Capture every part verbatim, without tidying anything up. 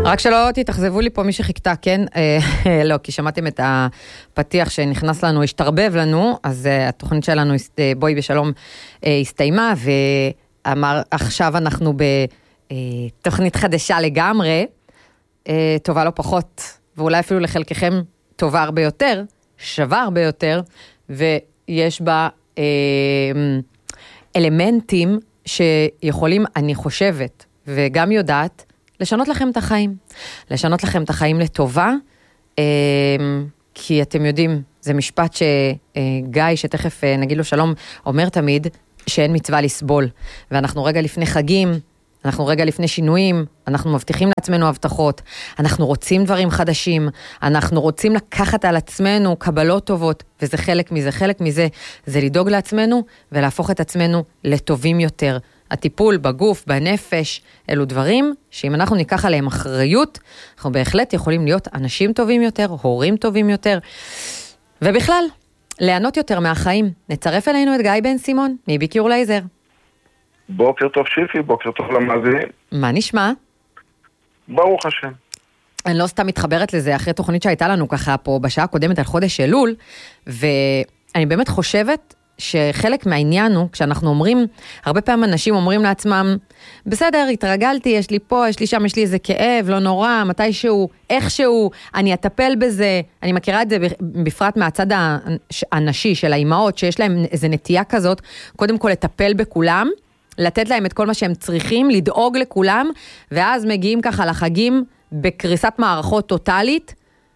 רק שלא תתאכזבו לי פה מי שחיכתה, כן? לא, כי שמעתם את הפתיח שנכנס לנו, השתרבב לנו, אז התוכנית שלנו, בואי בשלום, הסתיימה, ואמר, עכשיו אנחנו בתוכנית חדשה לגמרי, טובה לא פחות, ואולי אפילו לחלקכם טובה הרבה יותר, שווה הרבה יותר, ויש בה אלמנטים שיכולים, אני חושבת, וגם יודעת, לשנות לכם את החיים. לשנות לכם את החיים לטובה, כי אתם יודעים, זה משפט שגיא, שתכף נגיד לו שלום, אומר תמיד, שאין מצווה לסבול. ואנחנו רגע לפני חגים, אנחנו רגע לפני שינויים, אנחנו מבטיחים לעצמנו הבטחות, אנחנו רוצים דברים חדשים, אנחנו רוצים לקחת על עצמנו קבלות טובות, וזה חלק מזה, חלק מזה, זה לדאוג לעצמנו, ולהפוך את עצמנו לטובים יותר. הטיפול בגוף, בנפש, אלו דברים שאם אנחנו ניקח עליהם אחריות, אנחנו בהחלט יכולים להיות אנשים טובים יותר, הורים טובים יותר, ובכלל, ליהנות יותר מהחיים. נצרף אלינו את גיא בן סימון, מביקיור לייזר. בוקר טוב שיפי, בוקר טוב למאזינים. מה נשמע? ברוך השם. אני לא סתם מתחברת לזה, אחרי תוכנית שהייתה לנו ככה פה בשעה הקודמת על חודש אלול, ואני באמת חושבת שחלק מהעניין הוא, כשאנחנו אומרים, הרבה פעמים אנשים אומרים לעצמם, בסדר, התרגלתי, יש לי פה, יש לי שם, יש לי איזה כאב, לא נורא, מתישהו, איכשהו, אני אטפל בזה, אני מכירה את זה בפרט מהצד הנשי של האימהות, שיש להם איזו נטייה כזאת, קודם כל לטפל בכולם, לתת להם את כל מה שהם צריכים, לדאוג לכולם, ואז מגיעים ככה לחגים בקריסת מערכות טוטלית,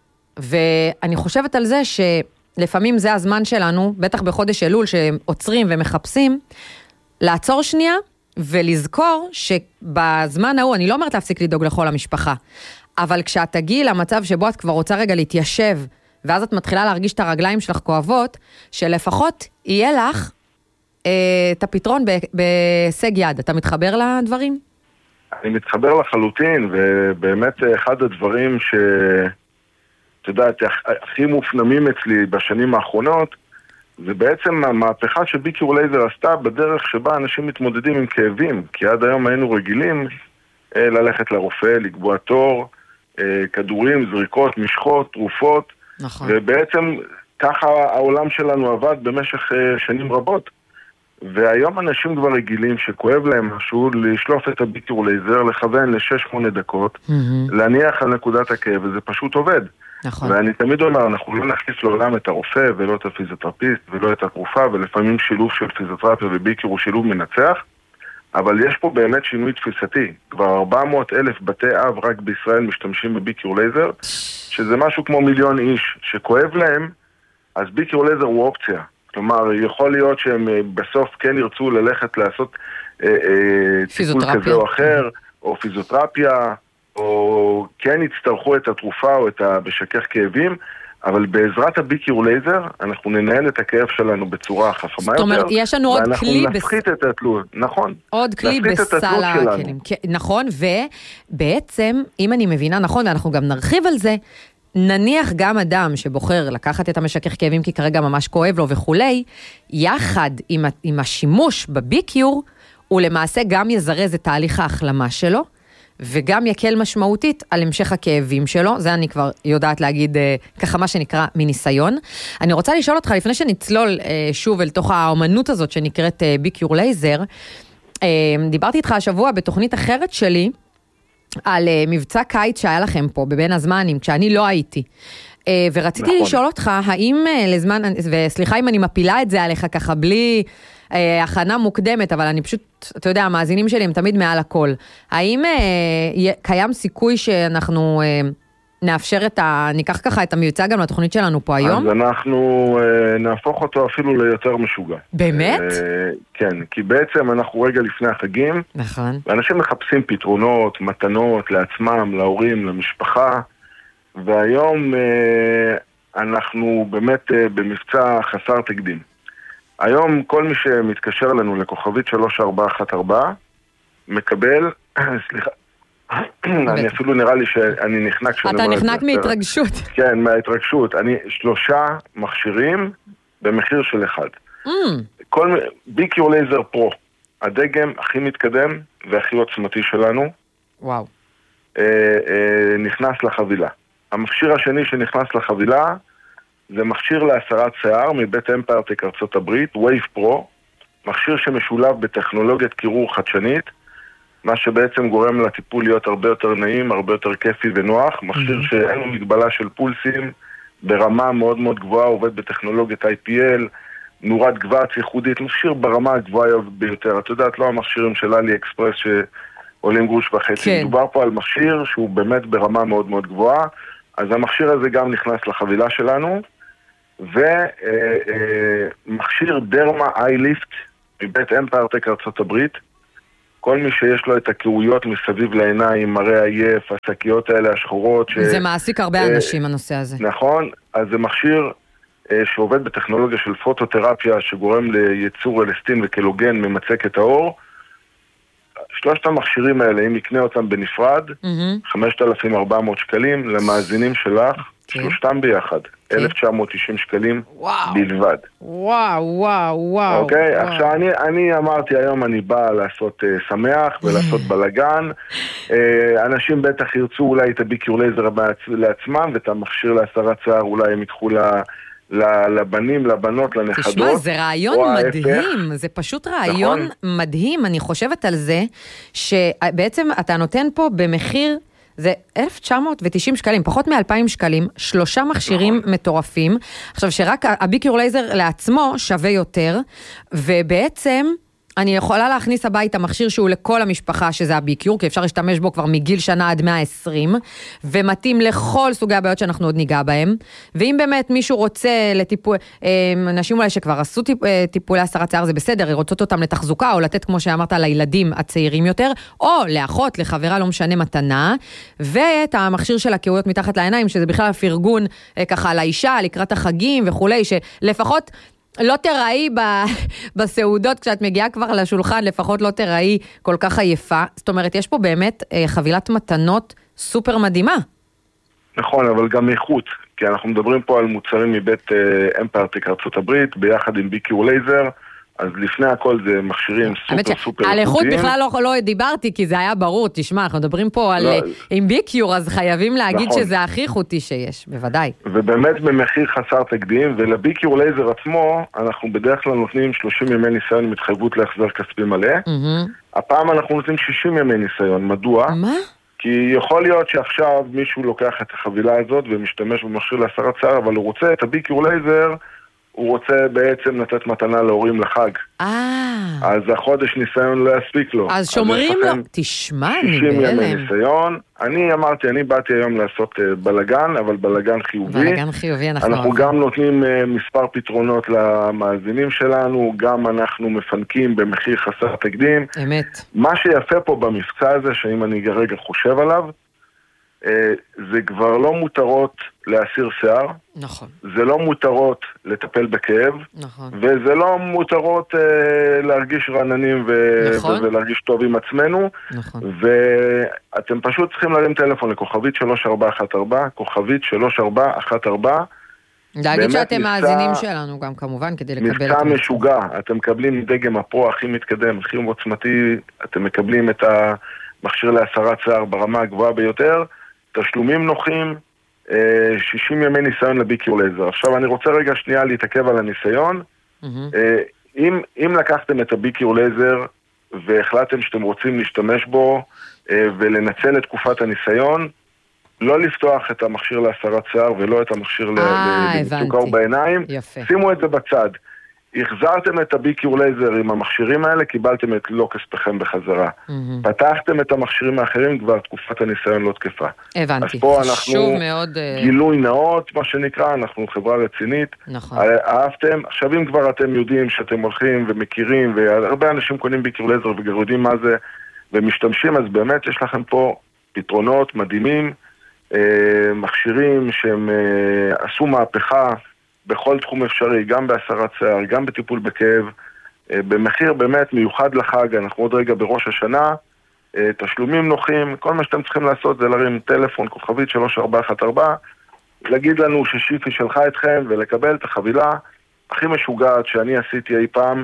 ואני חושבת על זה שלפעמים זה הזמן שלנו, בטח בחודש אלול שעוצרים ומחפשים, לעצור שנייה ולזכור שבזמן ההוא, אני לא אומרת להפסיק לדאוג לכל המשפחה, אבל כשאת תגיעי למצב שבו את כבר רוצה רגע להתיישב, ואז את מתחילה להרגיש את הרגליים שלך כואבות, שלפחות יהיה לך את הפתרון בהישג יד. אתה מתחבר לדברים? אני מתחבר לחלוטין, ובאמת אחד הדברים ש... אתה יודעת, הכי מופנמים אצלי בשנים האחרונות, זה בעצם המהפכה שביקיור לייזר עשתה בדרך שבה אנשים מתמודדים עם כאבים, כי עד היום היינו רגילים ללכת לרופא, לקבוע תור, כדורים, זריקות, משחות, תרופות, נכון. ובעצם ככה העולם שלנו עבד במשך שנים רבות. והיום אנשים כבר רגילים שכואב להם משהו, לשלוף את הביקיור לייזר, לכוון ל-שש שמונה דקות, mm-hmm. להניח על נקודת הכאב, וזה פשוט עובד. נכון. ואני תמיד אומר, אנחנו לא נכניס לעולם את הרופא, ולא את הפיזיותרפיסט, ולא את התרופה, ולפעמים שילוב של פיזיותרפיה וביקיור הוא שילוב מנצח, אבל יש פה באמת שינוי תפיסתי. כבר ארבע מאות אלף בתי אב רק בישראל משתמשים בביקיור לייזר, שזה משהו כמו מיליון איש שכואב להם, אז ביקיור לייזר הוא אופציה. כלומר, יכול להיות שהם בסוף כן ירצו ללכת לעשות אה, אה, טיפול כזה או אחר, או פיזיותרפיה, או כן יצטרכו את התרופה או את המשכך כאבים, אבל בעזרת הביקיור לייזר, אנחנו ננהל את הכאב שלנו בצורה חכמה יותר. זאת אומרת, יש לנו עוד כלי... ואנחנו נפחית את התלות, נכון. עוד כלי בסל הכלים. נכון, ובעצם, אם אני מבינה נכון, ואנחנו גם נרחיב על זה, נניח גם אדם שבוחר לקחת את המשכך כאבים כי כרגע ממש כואב לו וכולי, יחד עם, עם השימוש בביקיור, הוא למעשה גם יזרז את תהליך ההחלמה שלו, וגם יקל משמעותית על המשך הכאבים שלו. זה אני כבר יודעת להגיד ככה מה שנקרא מניסיון. אני רוצה לשאול אותך, לפני שנצלול שוב אל תוך האומנות הזאת שנקראת ביקיור לייזר, דיברתי איתך השבוע בתוכנית אחרת שלי, על מבצע קיץ שהיה לכם פה, בבין הזמנים, כשאני לא הייתי. ורציתי נכון. לשאול אותך, האם לזמן, וסליחה אם אני מפילה את זה עליך ככה, בלי הכנה מוקדמת, אבל אני פשוט, אתה יודע, המאזינים שלי הם תמיד מעל הכל. האם קיים סיכוי שאנחנו נאפשר את ה... ניקח ככה את המבצע גם לתוכנית שלנו פה היום? אז אנחנו נהפוך אותו אפילו ליותר משוגע. באמת? כן, כי בעצם אנחנו רגע לפני החגים. נכון. ואנשים מחפשים פתרונות, מתנות לעצמם, להורים, למשפחה, והיום אנחנו באמת במבצע חסר תקדים. היום כל מי שמתקשר לנו לכוכבית שלוש ארבע אחת ארבע מקבל, סליחה, אני אפילו נראה לי שאני נחנק. אתה נחנק מהתרגשות. כן, מההתרגשות. אני שלושה מכשירים במחיר של אחד. כל ביקיור לייזר פרו, הדגם הכי מתקדם והכי עוצמתי שלנו. וואו. אה, אה, נכנס לחבילה. המכשיר השני שנכנס לחבילה, זה מכשיר להסרת שיער מבית אמפיירטק ארצות הברית, וייב פרו, מכשיר שמשולב בטכנולוגיית קירור חדשנית, מה שבעצם גורם לטיפול להיות הרבה יותר נעים, הרבה יותר כיפי ונוח, מכשיר mm-hmm. שאין לו מגבלה של פולסים, ברמה מאוד מאוד גבוהה, עובד בטכנולוגיית איי פי אל, נורת גבעת ייחודית, מכשיר ברמה הגבוהה ביותר. את יודעת, לא המכשירים של אלי אקספרס שעולים גרוש וחצי. כן. מדובר פה על מכשיר שהוא באמת ברמה מאוד מאוד גבוהה, אז המכשיר הזה גם נכנס לחבילה שלנו, ומכשיר דרמה איי ליפט מבית אמפיירטק ארצות הברית, כל מי שיש לו את הקעויות מסביב לעיניים, מראה עייף, השקיות האלה השחורות. ש... זה מעסיק הרבה אנשים הנושא הזה. נכון, אז זה מכשיר שעובד בטכנולוגיה של פוטותרפיה, שגורם לייצור אלסטין וקלוגן ממצק את האור. שלושת המכשירים האלה, אם נקנה אותם בנפרד, mm-hmm. חמשת אלפים וארבע מאות שקלים, למאזינים שלך, okay. שלושתם ביחד, okay. אלף תשע מאות תשעים שקלים wow. בלבד. וואו, וואו, וואו. אוקיי, וואו. עכשיו אני, אני אמרתי היום, אני בא לעשות uh, שמח ולעשות בלגן. uh, אנשים בטח ירצו אולי את הביקיור לייזר לעצמם, ואת המכשיר להסרת שיער אולי הם ייקחו ל... לבנים, לבנות, לנכדות. תשמע, זה רעיון מדהים, זה פשוט רעיון נכון? מדהים, אני חושבת על זה, שבעצם אתה נותן פה במחיר, זה אלף תשע מאות ותשעים שקלים, פחות מ-אלפיים שקלים, שלושה מכשירים נכון. מטורפים, עכשיו שרק הביקיור לייזר לעצמו שווה יותר, ובעצם... אני יכולה להכניס הביתה מכשיר שהוא לכל המשפחה, שזה הביקיור, כי אפשר להשתמש בו כבר מגיל שנה עד מאה ועשרים, ומתאים לכל סוגי הבעיות שאנחנו עוד ניגע בהם. ואם באמת מישהו רוצה לטיפול, אנשים אולי שכבר עשו טיפולי הסרת שיער, זה בסדר, רוצות אותם לתחזוקה, או לתת, כמו שאמרת, לילדים הצעירים יותר, או לאחות, לחברה, לא משנה מתנה, ואת המכשיר של הקעויות מתחת לעיניים, שזה בכלל פרגון ככה לאישה, לקראת החגים וכולי, שלפחות... לא תראי בסעודות, כשאת מגיעה כבר לשולחן, לפחות לא תראי כל כך עייפה. זאת אומרת, יש פה באמת חבילת מתנות סופר מדהימה. נכון, אבל גם איכות, כי אנחנו מדברים פה על מוצרים מבית אמפיירטק ארצות הברית, ביחד עם ביקיור לייזר, אז לפני הכל זה מכשירים סופר סופר על איכות בכלל לא דיברתי, כי זה היה ברור, תשמע, אנחנו מדברים פה על עם ביקיור, אז חייבים להגיד שזה הכי איכותי שיש, בוודאי. ובאמת במחיר חסר תקדים, ולביקיור לייזר עצמו, אנחנו בדרך כלל נותנים שלושים ימי ניסיון מתחייבות להחזר כספי מלא. הפעם אנחנו נותנים שישים ימי ניסיון, מדוע? מה? כי יכול להיות שעכשיו מישהו לוקח את החבילה הזאת ומשתמש במכשיר להסרת שיער, אבל הוא רוצה את הביקיור לייזר, הוא רוצה בעצם לתת מתנה להורים לחג. אה. אז החודש ניסיון לא יספיק לו. אז שומרים לו, תשמע, אני שישים ימי ניסיון. אני אמרתי, אני באתי היום לעשות בלגן, אבל בלגן חיובי. בלגן חיובי, אנחנו... אנחנו גם נותנים מספר פתרונות למאזינים שלנו, גם אנחנו מפנקים במחיר חסר תקדים. אמת. מה שיפה פה במבצע הזה, שאם אני רגע חושב עליו, זה כבר לא מותרות להסיר שיער. נכון. זה לא מותרות לטפל בכאב. נכון. וזה לא מותרות אה, להרגיש רעננים ו- נכון. ולהרגיש טוב עם עצמנו. נכון. ואתם פשוט צריכים להרים טלפון לכוכבית שלוש ארבע אחת ארבע, כוכבית שלוש ארבע אחת ארבע. להגיד שאתם מאזינים שלנו גם כמובן כדי לקבל את זה. מבצע משוגע, אתם מקבלים דגם הפרו הכי מתקדם, הכי עוצמתי, אתם מקבלים את המכשיר להסרת שיער ברמה הגבוהה ביותר, תשלומים נוחים, שישים ימי ניסיון לביקיור לייזר. עכשיו אני רוצה רגע שנייה להתעכב על הניסיון. Mm-hmm. אם, אם לקחתם את הביקיור לייזר והחלטתם שאתם רוצים להשתמש בו ולנצל את תקופת הניסיון, לא לפתוח את המכשיר להסרת שיער ולא את המכשיר לסוכר בעיניים. יפה. שימו את זה בצד. החזרתם את הביקיור לייזר עם המכשירים האלה, קיבלתם את לא כספכם בחזרה. Mm-hmm. פתחתם את המכשירים האחרים, כבר תקופת הניסיון לא תקפה. הבנתי. אז פה אנחנו מאוד... גילוי נאות, מה שנקרא, אנחנו חברה רצינית. נכון. אהבתם, עכשיו אם כבר אתם יודעים שאתם הולכים ומכירים, והרבה אנשים קונים ביקיור לייזר וגם יודעים מה זה, ומשתמשים, אז באמת יש לכם פה פתרונות מדהימים, מכשירים שהם עשו מהפכה, בכל תחום אפשרי, גם בהסרת שיער, גם בטיפול בכאב, במחיר באמת מיוחד לחג, אנחנו עוד רגע בראש השנה, תשלומים נוחים, כל מה שאתם צריכים לעשות זה להרים טלפון, כוכבית שלוש ארבע אחת ארבע, להגיד לנו ששיפי שלחה אתכם ולקבל את החבילה הכי משוגעת שאני עשיתי אי פעם,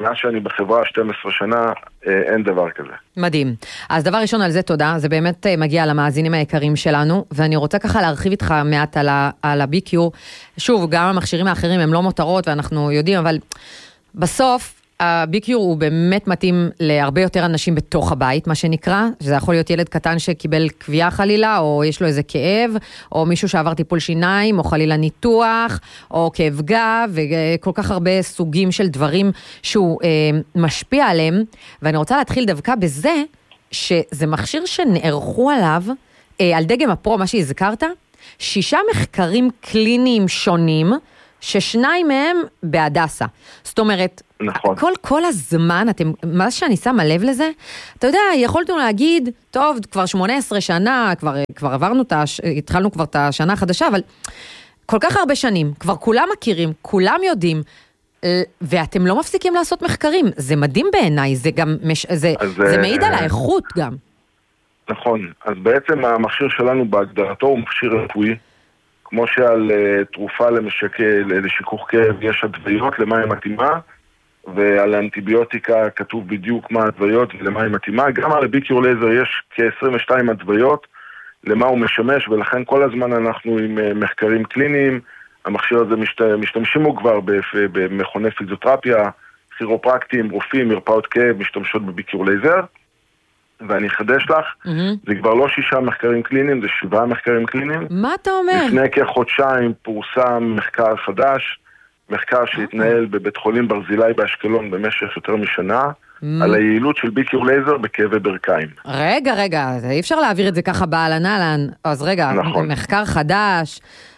מאז שאני בחברה שתים עשרה שנה, אין דבר כזה. מדהים. אז דבר ראשון על זה תודה, זה באמת מגיע למאזינים היקרים שלנו, ואני רוצה ככה להרחיב איתך מעט על, ה, על ה-בי קיו. שוב, גם המכשירים האחרים הם לא מותרות, ואנחנו יודעים, אבל בסוף, ה-בי קיו הוא באמת מתאים להרבה יותר אנשים בתוך הבית, מה שנקרא, שזה יכול להיות ילד קטן שקיבל קביעה חלילה, או יש לו איזה כאב, או מישהו שעבר טיפול שיניים, או חלילה ניתוח, או כאב גב, וכל כך הרבה סוגים של דברים שהוא אה, משפיע עליהם, ואני רוצה להתחיל דווקא בזה, שזה מכשיר שנערכו עליו, אה, על דגם הפרו, מה שהזכרת, שישה מחקרים קליניים שונים, ששניים מהם בהדסה. זאת אומרת, נכון. כל, כל הזמן, אתם, מה שאני שמה לב לזה, אתה יודע, יכולתנו להגיד, טוב, כבר שמונה עשרה שנה, כבר, כבר עברנו, את הש... התחלנו כבר את השנה החדשה, אבל כל כך הרבה שנים, כבר כולם מכירים, כולם יודעים, ואתם לא מפסיקים לעשות מחקרים. זה מדהים בעיניי, זה גם, מש... זה, זה מעיד על האיכות גם. נכון, אז בעצם המכשיר שלנו בהגדרתו הוא מכשיר רפואי, כמו שעל uh, תרופה למשק... לשיכוך כאב יש הדוויות למה היא מתאימה, ועל האנטיביוטיקה כתוב בדיוק מה הדוויות ולמה היא מתאימה. גם על ה-בי קיו לייזר יש כ-עשרים ושתיים הדוויות למה הוא משמש, ולכן כל הזמן אנחנו עם uh, מחקרים קליניים. המכשיר הזה משת... משתמשים הוא כבר במכוני פיזיותרפיה, כירופרקטים, רופאים, מרפאות כאב, משתמשות ב-בי קיו לייזר. ואני אחדש לך, mm-hmm. זה כבר לא שישה מחקרים קליניים, זה שבעה מחקרים קליניים. מה אתה אומר? לפני כחודשיים פורסם מחקר חדש, מחקר שהתנהל בבית חולים ברזילי באשקלון במשך יותר משנה, mm-hmm. על היעילות של בי קיו לייזר בכאבי ברכיים. רגע, רגע, אי אפשר להעביר את זה ככה באהלן אהלן. אז רגע, נכון. מחקר חדש,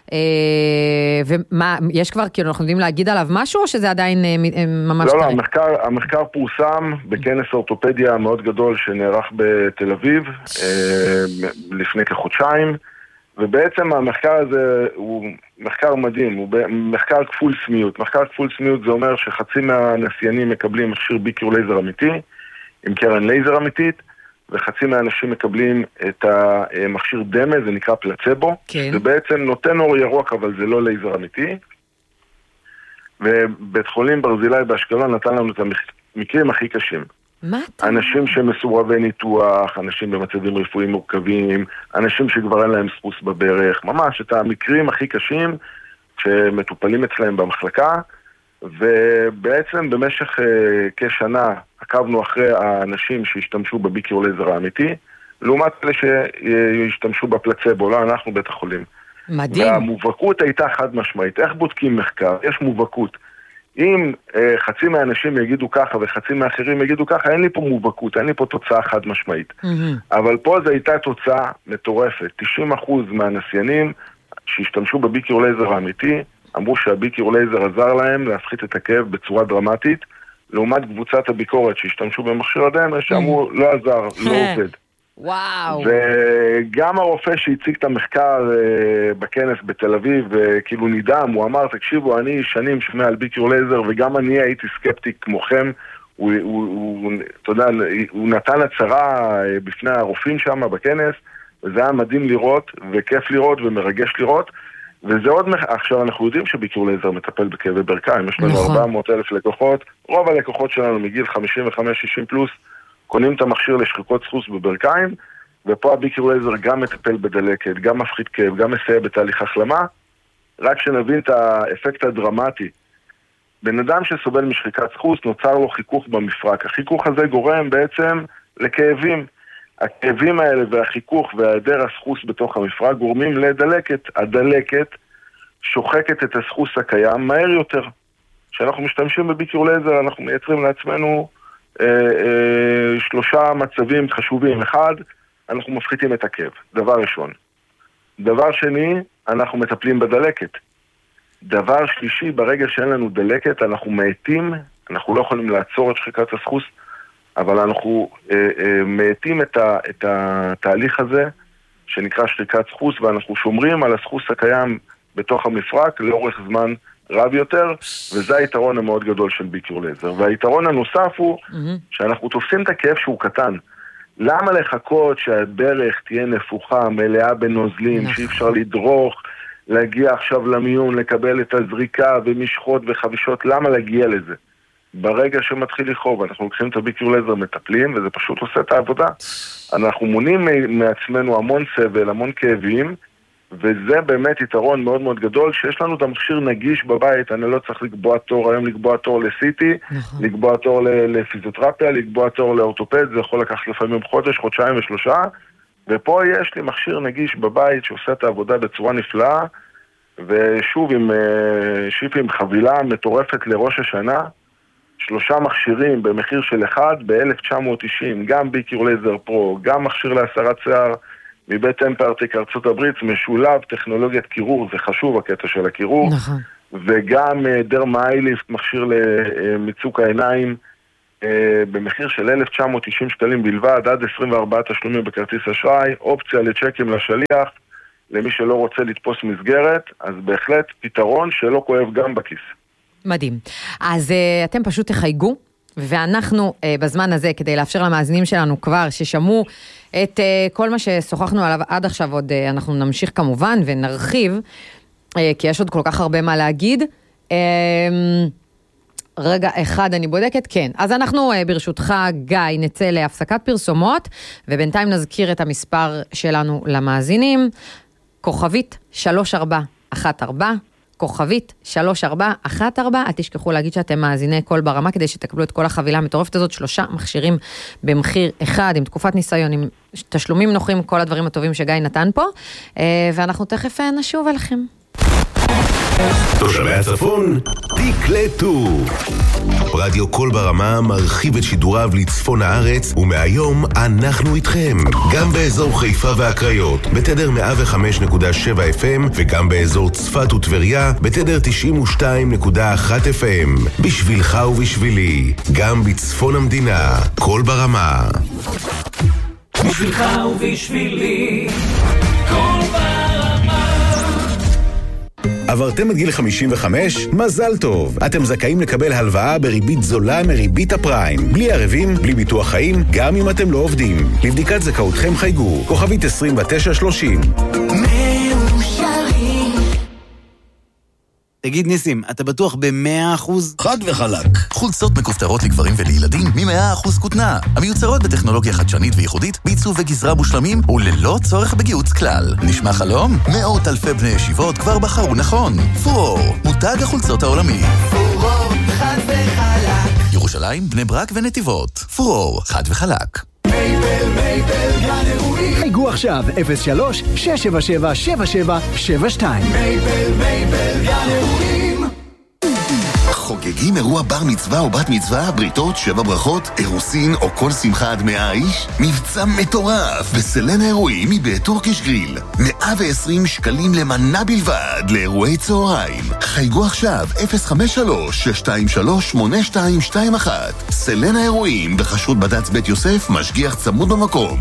ומה, יש כבר, כאילו, אנחנו יודעים להגיד עליו משהו, או שזה עדיין ממש... לא, לא, המחקר, המחקר פורסם בכנס אורתופדיה מאוד גדול שנערך בתל אביב, לפני כחודשיים, ובעצם המחקר הזה הוא מחקר מדהים, הוא מחקר כפול סמיות. מחקר כפול סמיות זה אומר שחצי מהנסיינים מקבלים מכשיר בי קיו לייזר אמיתי, עם קרן לייזר אמיתית, וחצי מהאנשים מקבלים את המכשיר דמה, זה נקרא פלצבו. כן. זה בעצם נותן אור ירוק, אבל זה לא לייזר אמיתי. ובית חולים ברזילי באשקלון נתן לנו את המקרים הכי קשים. מה אתה? אנשים שמסורבי ניתוח, אנשים במצבים רפואיים מורכבים, אנשים שכבר אין להם ספוס בברך, ממש את המקרים הכי קשים שמטופלים אצלהם במחלקה, ובעצם במשך uh, כשנה עקבנו אחרי האנשים שהשתמשו בבי קיו לייזר האמיתי, לעומת אלה שהשתמשו בפלצבו, לא אנחנו בית החולים. מדהים. והמובהקות הייתה חד משמעית. איך בודקים מחקר? יש מובהקות. אם uh, חצי מהאנשים יגידו ככה וחצי מהאחרים יגידו ככה, אין לי פה מובהקות, אין לי פה תוצאה חד משמעית. Mm-hmm. אבל פה זו הייתה תוצאה מטורפת. תשעים אחוז מהנסיינים שהשתמשו בבי קיו לייזר האמיתי, אמרו שהבי קיו לייזר עזר להם להפחית את הכאב בצורה דרמטית, לעומת קבוצת הביקורת שהשתמשו במכשיר הדמה, שאמרו לא עזר, לא עובד. וואו. וגם הרופא שהציג את המחקר בכנס בתל אביב, כאילו נדהם, הוא אמר, תקשיבו, אני שנים שומע על בי קיו לייזר, וגם אני הייתי סקפטי כמוכם, הוא, הוא, הוא, אתה יודע, הוא נתן הצהרה בפני הרופאים שם בכנס, וזה היה מדהים לראות, וכיף לראות, ומרגש לראות, וזה עוד, מח... עכשיו אנחנו יודעים שבי קיו לייזר מטפל בכאבי ברכיים, יש לנו נכון. ארבע מאות אלף לקוחות, רוב הלקוחות שלנו מגיל חמישים וחמש שישים פלוס, קונים את המכשיר לשחיקות סחוס בברכיים, ופה הבי קיו לייזר גם מטפל בדלקת, גם מפחית כאב, גם מסייע בתהליך החלמה, רק שנבין את האפקט הדרמטי. בן אדם שסובל משחיקת סחוס נוצר לו חיכוך במפרק, החיכוך הזה גורם בעצם לכאבים, הכאבים האלה והחיכוך והיעדר הסחוס בתוך המפרק גורמים לדלקת. הדלקת שוחקת את הסחוס הקיים מהר יותר. כשאנחנו משתמשים בבי קיו לייזר אנחנו מייצרים לעצמנו אה, אה, שלושה מצבים חשובים. אחד, אנחנו מפחיתים את הכאב, דבר ראשון. דבר שני, אנחנו מטפלים בדלקת. דבר שלישי, ברגע שאין לנו דלקת אנחנו מאטים, אנחנו לא יכולים לעצור את שחיקת הסחוס, אבל אנחנו אה, אה, מאטים את, ה, את התהליך הזה שנקרא שחיקת סחוס, ואנחנו שומרים על הסחוס הקיים בתוך המפרק לאורך זמן רב יותר, וזה היתרון המאוד גדול של בי קיו לייזר. והיתרון הנוסף הוא mm-hmm. שאנחנו תופסים את הכאב שהוא קטן. למה לחכות שהברך תהיה נפוחה, מלאה בנוזלים, שאי אפשר לדרוך, להגיע עכשיו למיון, לקבל את הזריקה ומשחות וחבישות, למה להגיע לזה? ברגע שמתחיל לכאוב, אנחנו לוקחים את הביקור לייזר, מטפלים, וזה פשוט עושה את העבודה. אנחנו מונים מעצמנו המון סבל, המון כאבים, וזה באמת יתרון מאוד מאוד גדול, שיש לנו את המכשיר נגיש בבית, אני לא צריך לקבוע תור, היום לקבוע תור לסיטי, נכון. לקבוע תור לפיזיותרפיה, לקבוע תור לאורתופד, זה יכול לקחת לפעמים חודש, חודשיים ושלושה, ופה יש לי מכשיר נגיש בבית, שעושה את העבודה בצורה נפלאה, ושוב עם שיפ עם חבילה מטורפת לראש השנה, שלושה מכשירים במחיר של אחד ב-אלף תשע מאות תשעים, גם ביקור לייזר פרו, גם מכשיר להסרת שיער מבית אמפרטיק ארצות הברית, משולב טכנולוגיית קירור, זה חשוב הקטע של הקירור, נכון. וגם דרמה איליפט, מכשיר למיצוק העיניים, במחיר של אלף תשע מאות תשעים שקלים בלבד, עד עשרים וארבעה תשלומים בכרטיס אשראי, אופציה לצ'קים לשליח, למי שלא רוצה לתפוס מסגרת, אז בהחלט פתרון שלא כואב גם בכיס. מדהים. אז uh, אתם פשוט תחייגו, ואנחנו uh, בזמן הזה, כדי לאפשר למאזינים שלנו כבר, ששמעו את uh, כל מה ששוחחנו עליו עד עכשיו, עוד uh, אנחנו נמשיך כמובן ונרחיב, uh, כי יש עוד כל כך הרבה מה להגיד. Uh, רגע אחד אני בודקת, כן. אז אנחנו uh, ברשותך, גיא, נצא להפסקת פרסומות, ובינתיים נזכיר את המספר שלנו למאזינים, כוכבית שלוש ארבע אחת ארבע, כוכבית שלוש ארבע אחת ארבע, אל תשכחו להגיד שאתם מאזיני קול ברמה, כדי שתקבלו את כל החבילה המטורפת הזאת, שלושה מכשירים במחיר אחד, עם תקופת ניסיון, עם תשלומים נוחים, כל הדברים הטובים שגיא נתן פה, ואנחנו תכף נשוב אליכם. תושבי הצפון, תקלטו. רדיו קול ברמה מרחיב את שידוריו לצפון הארץ, ומהיום אנחנו איתכם. גם באזור חיפה והקריות, בתדר מאה וחמש נקודה שבע אף אם, וגם באזור צפת וטבריה, בתדר תשעים ושתיים נקודה אחת אף אם. בשבילך ובשבילי, גם בצפון המדינה, קול ברמה. בשבילך ובשבילי, קול ברמה. עברתם את גיל חמישים וחמש? מזל טוב! אתם זכאים לקבל הלוואה בריבית זולה מריבית הפריים. בלי ערבים, בלי ביטוח חיים, גם אם אתם לא עובדים. לבדיקת זכאותכם חייגו, כוכבית עשרים ותשע שלושים. תגיד ניסים, אתה בטוח ב-מאה אחוז? חד וחלק. חולצות מכופתרות לגברים ולילדים מ-מאה אחוז כותנה. המיוצרות בטכנולוגיה חדשנית וייחודית, בעיצוב וגזרה מושלמים וללא צורך בגיוץ כלל. נשמע חלום? מאות אלפי בני ישיבות כבר בחרו נכון. פורור, מותג החולצות העולמי. פורור, חד וחלק. ירושלים, בני ברק ונתיבות. פורור, חד וחלק. מייבל, מייבל, גן אירועים. חייגו עכשיו, אפס שלוש שש שבע שבע שבע שבע שבע שתיים. מייבל, מייבל, גן אירועים. חוגגים אירוע בר מצווה או בת מצווה, בריתות, שבע ברכות, אירוסין או כל שמחה עד מאה איש? מבצע מטורף בסלנה אירועים מבית טורקיש גריל. מאה ועשרים שקלים למנה בלבד לאירועי צהריים. חייגו עכשיו אפס חמש שלוש שש שתיים שלוש שמונה שתיים שתיים אחת. סלנה אירועים בחשרות בד"ץ בית יוסף, משגיח צמוד במקום.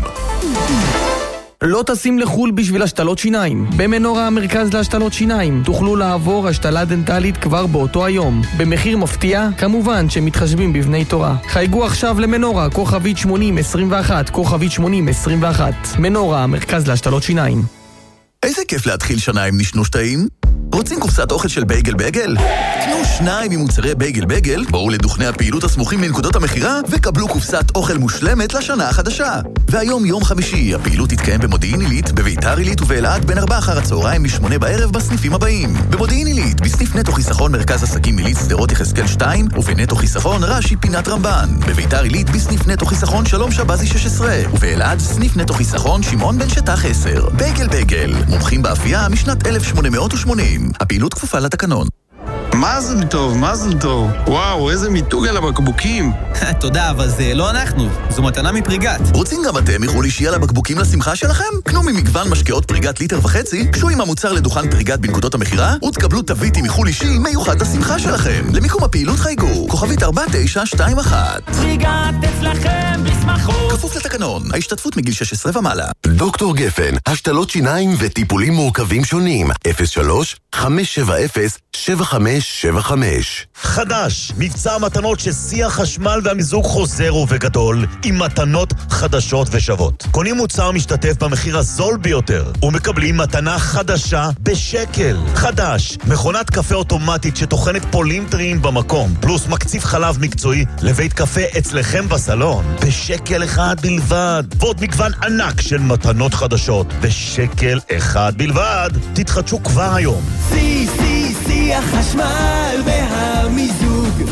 לא טסים לחול בשביל השתלות שיניים. במנורה המרכז להשתלות שיניים תוכלו לעבור השתלה דנטלית כבר באותו היום. במחיר מפתיע, כמובן שמתחשבים בבני תורה. חייגו עכשיו למנורה, כוכבית שמונים עשרים ואחת, כוכבית שמונים עשרים ואחת. מנורה המרכז להשתלות שיניים. איזה כיף להתחיל שנה עם נשנוש טעים? רוצים קופסת אוכל של בייגל בייגל? קנו שניים ממוצרי בייגל בייגל, בואו לדוכני הפעילות הסמוכים לנקודות המחירה, וקבלו קופסת אוכל מושלמת לשנה החדשה. והיום יום חמישי, הפעילות תתקיים במודיעין עילית, בביתר עילית ובאלעד בין ארבע אחר הצהריים משמונה בערב בסניפים הבאים. במודיעין עילית, בסניף נטו חיסכון מרכז עסקים עילית שדרות יחזקאל שתיים, ובנטו חיסכון רש"י פינת רמב"ן. בביתר עילית, בסניף נטו חיסכון שלום שבזי שש עשרה, ובאלעד, סניף נטו חיסכון שמעון בן שטח עשר. בייגל בייגל, מומחים באפייה משנת אלף שמונה מאות ושמונים. הפעילות כפופה לתקנון. מזל טוב, מזל טוב. וואו, איזה מיתוג על הבקבוקים. תודה, אבל זה לא אנחנו. זו מתנה מפריגת. רוצים גם אתם מחול אישי על הבקבוקים לשמחה שלכם? קנו ממגוון משקאות פריגת ליטר וחצי, קשו עם המוצר לדוכן פריגת בנקודות המחירה, ותקבלו תווית עם מחול אישי מיוחד לשמחה שלכם. למיקום הפעילות חייגו, כוכבית ארבע תשע שתיים אחת. פריגת אצלכם בשמחות. כפוף לתקנון, ההשתתפות מגיל שש עשרה ומעלה. דוקטור גפן, השתלות שיניים וטיפולים מורכבים שונים. אפס שלוש חמש שבע אפס שבע חמש שבע חמש. חדש, מבצע המתנות ששיא החשמל והמיזוג חוזר ובגדול, עם מתנות חדשות ושוות. קונים מוצר משתתף במחיר הזול ביותר, ומקבלים מתנה חדשה בשקל. חדש, מכונת קפה אוטומטית שתוכנת פולים טריים במקום, פלוס מקציב חלב מקצועי לבית קפה אצלכם בסלון, בשקל אחד בלבד. ועוד מגוון ענק של מתנות חדשות, בשקל אחד בלבד. תתחדשו כבר היום. סי, סי, סי החשמל והמיזוג.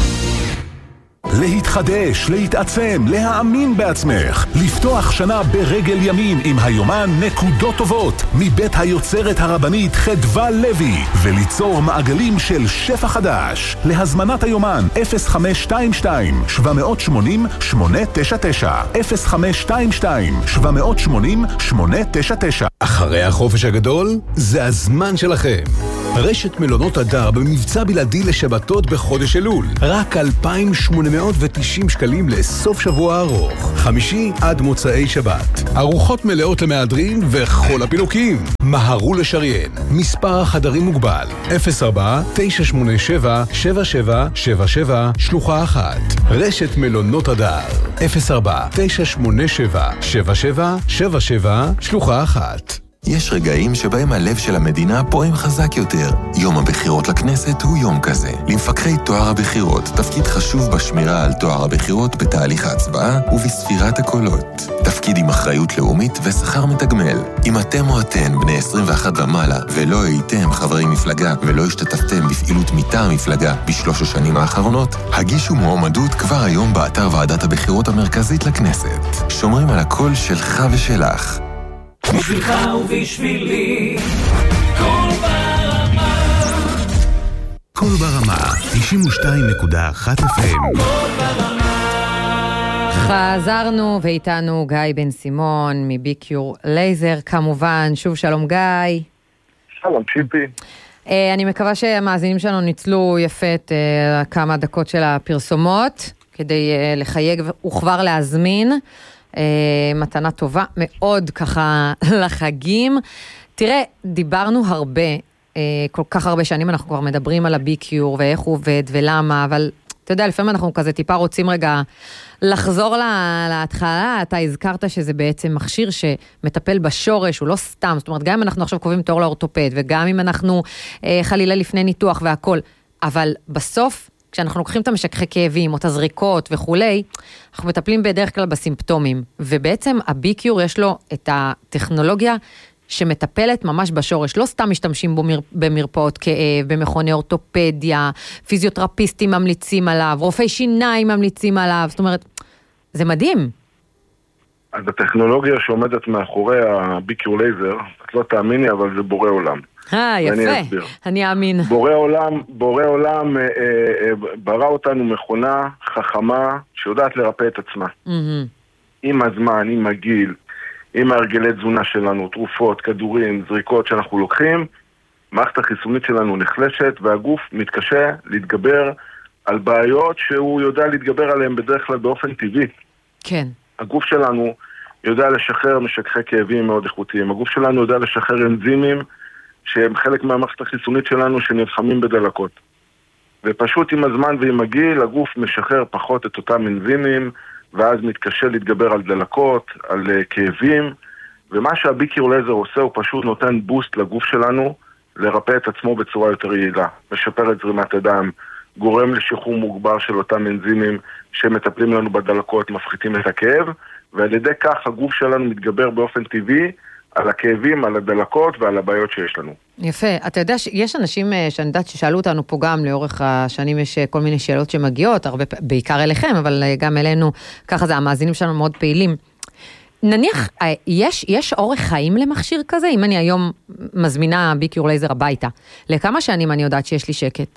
להתחדש, להתעצם, להאמין בעצמך. לפתוח שנה ברגל ימין עם היומן נקודות טובות מבית היוצרת הרבנית חדווה לוי, וליצור מעגלים של שפע חדש. להזמנת היומן אפס חמש שתיים שתיים שבע שמונים שמונה תשע תשע אפס חמש שתיים שתיים שבע שמונים שמונה תשע תשע. אחרי החופש הגדול, זה הזמן שלכם. רשת מלונות הדר במבצע בלעדי לשבתות בחודש אלול. רק אלפיים שמונה מאות ותשעים שקלים לסוף שבוע ארוך. חמישי עד מוצאי שבת. ארוחות מלאות למהדרין וכל הפינוקים. מהרו לשריין. מספר החדרים מוגבל. אפס ארבע תשע שמונה שבע שבע שבע שבע שבע שלוחה אחת. רשת מלונות הדר. אפס ארבע תשע שמונה שבע שבע שבע שבע שבע שלוחה אחת. יש רגעים שבהם הלב של המדינה פועם חזק יותר. יום הבחירות לכנסת הוא יום כזה. למפקחי תואר הבחירות תפקיד חשוב בשמירה על תואר הבחירות בתהליך ההצבעה ובספירת הקולות. תפקיד עם אחריות לאומית ושכר מתגמל. אם אתם או אתן בני עשרים ואחת ומעלה ולא הייתם חברי מפלגה ולא השתתפתם בפעילות מטעם מפלגה בשלוש השנים האחרונות, הגישו מועמדות כבר היום באתר ועדת הבחירות המרכזית לכנסת. שומרים על הקול שלך ושלך. בשבילך ובשבילי, כל ברמה. כל ברמה, תשעים ושתיים נקודה אחת אף אם. כל ברמה. חזרנו ואיתנו גיא בן סימון מביקיור לייזר, כמובן. שוב שלום גיא. שלום שיפי. אני מקווה שהמאזינים שלנו ניצלו יפה את כמה דקות של הפרסומות, כדי לחייג וכבר להזמין. מתנה טובה מאוד ככה לחגים. תראה, דיברנו הרבה, כל כך הרבה שנים אנחנו כבר מדברים על הביקיור ואיך הוא עובד ולמה, אבל אתה יודע, לפעמים אנחנו כזה טיפה רוצים רגע לחזור להתחלה. אתה הזכרת שזה בעצם מכשיר שמטפל בשורש, הוא לא סתם, זאת אומרת, גם אם אנחנו עכשיו קובעים תור לאורתופד, וגם אם אנחנו חלילה לפני ניתוח והכל, אבל בסוף, כשאנחנו לוקחים את המשככי כאבים, או את הזריקות וכולי, אנחנו מטפלים בדרך כלל בסימפטומים, ובעצם הביקיור יש לו את הטכנולוגיה שמטפלת ממש בשורש, לא סתם משתמשים בו במרפאות כאב, במכוני אורתופדיה, פיזיותרפיסטים ממליצים עליו, רופאי שיניים ממליצים עליו, זאת אומרת, זה מדהים. אז הטכנולוגיה שעומדת מאחורי הביקיור לייזר, את לא תאמיני, אבל זה בורא עולם. אה, יפה, אני אאמין. בורא עולם, בורא עולם אה, אה, ברא אותנו מכונה חכמה שיודעת לרפא את עצמה. Mm-hmm. עם הזמן, עם הגיל, עם ההרגלי תזונה שלנו, תרופות, כדורים, זריקות שאנחנו לוקחים, מערכת החיסונית שלנו נחלשת, והגוף מתקשה להתגבר על בעיות שהוא יודע להתגבר עליהן בדרך כלל באופן טבעי. כן. הגוף שלנו יודע לשחרר משככי כאבים מאוד איכותיים. הגוף שלנו יודע לשחרר אנזימים שהם חלק מהמערכת החיסונית שלנו שנלחמים בדלקות. ופשוט עם הזמן ועם הגיל, הגוף משחרר פחות את אותם אנזימים, ואז מתקשה להתגבר על דלקות, על uh, כאבים, ומה שהביקיור לייזר עושה הוא פשוט נותן בוסט לגוף שלנו, לרפא את עצמו בצורה יותר יעילה, משפר את זרימת הדם, גורם לשחרור מוגבר של אותם אנזימים שמטפלים לנו בדלקות, מפחיתים את הכאב, ועל ידי כך הגוף שלנו מתגבר באופן טבעי על הכאבים, על הדלקות ועל הבעיות שיש לנו. יפה. אתה יודע שיש אנשים שאני יודעת ששאלו אותנו פה גם לאורך השנים, יש כל מיני שאלות שמגיעות, הרבה, בעיקר אליכם, אבל גם אלינו, ככה זה, המאזינים שלנו מאוד פעילים. נניח, יש, יש אורך חיים למכשיר כזה? אם אני היום מזמינה ביקיור לייזר הביתה, לכמה שנים אני יודעת שיש לי שקט?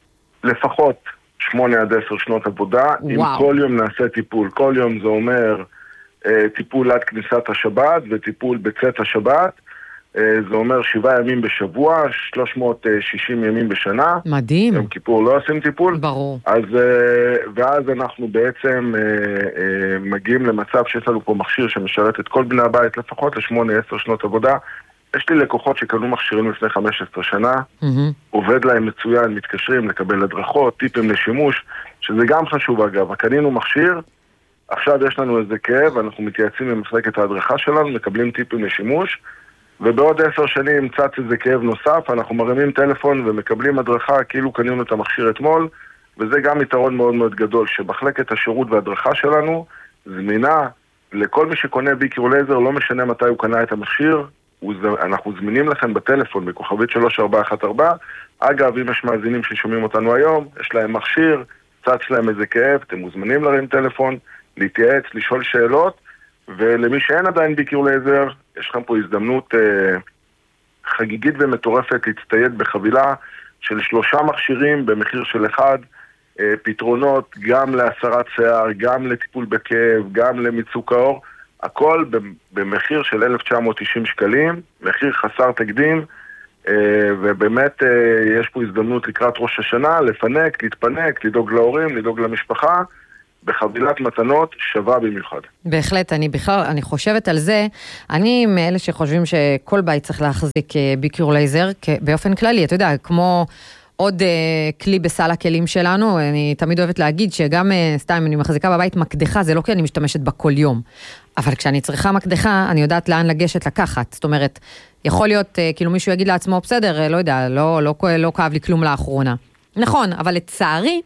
לפחות שמונה עד עשר שנות עבודה, וואו. אם כל יום נעשה טיפול. כל יום זה אומר טיפול עד כניסת השבת וטיפול בצאת השבת, זה אומר שבעה ימים בשבוע, שלוש מאות ושישים ימים בשנה. מדהים. יום כיפור לא עושים טיפול. ברור. אז, ואז אנחנו בעצם מגיעים למצב שיש לנו פה מכשיר שמשרת את כל בני הבית, לפחות לשמונה עשר שנות עבודה, יש לי לקוחות שקנו מכשירים לפני חמש עשרה שנה, mm-hmm. עובד להם מצוין, מתקשרים לקבל הדרכות, טיפים לשימוש, שזה גם חשוב אגב. קנינו מכשיר, עכשיו יש לנו איזה כאב, אנחנו מתייעצים עם מחלקת ההדרכה שלנו, מקבלים טיפים לשימוש, ובעוד עשר שנים צץ איזה כאב נוסף, אנחנו מרימים טלפון ומקבלים הדרכה כאילו קנינו את המכשיר אתמול, וזה גם יתרון מאוד מאוד גדול, שמחלקת השירות וההדרכה שלנו זמינה לכל מי שקונה ביקיור לייזר, לא משנה מתי הוא קנה את המכשיר, אנחנו זמינים לכם בטלפון, בכוכבית שלוש ארבע אחת ארבע. אגב, אם יש מאזינים ששומעים אותנו היום, יש להם מכשיר, צץ להם איזה כאב, אתם מוזמנים להרים טלפון, להתייעץ, לשאול שאלות, ולמי שאין עדיין ביקיור לייזר, יש לכם פה הזדמנות אה, חגיגית ומטורפת להצטייד בחבילה של שלושה מכשירים במחיר של אחד, אה, פתרונות גם להסרת שיער, גם לטיפול בכאב, גם למיצוק האור, הכל במחיר של אלף תשע מאות תשעים שקלים, מחיר חסר תקדים, ובאמת יש פה הזדמנות לקראת ראש השנה, לפנק, להתפנק, לדאוג להורים, לדאוג למשפחה, בחבילת מתנות שווה במיוחד. בהחלט, אני בכלל, אני חושבת על זה, אני מאלה שחושבים שכל בית צריך להחזיק ביקיור לייזר, באופן כללי, אתה יודע, כמו עוד uh, כלי בסל הכלים שלנו, אני תמיד אוהבת להגיד שגם uh, סתם אני מחזיקה בבית מקדחה, זה לא כי אני משתמשת בה כל יום, אבל כשאני צריכה מקדחה, אני יודעת לאן לגשת לקחת, זאת אומרת, יכול להיות, uh, כאילו מישהו יגיד לעצמו, בסדר, uh, לא יודע, לא, לא, לא, לא כאב לי כלום לאחרונה. נכון, אבל לצערי,